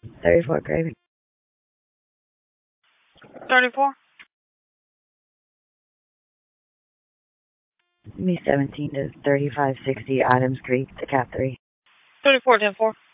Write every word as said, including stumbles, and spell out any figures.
thirty-four Craven. thirty-four. Me seventeen to thirty-five sixty Adams Creek, the cat three. thirty-four, ten four.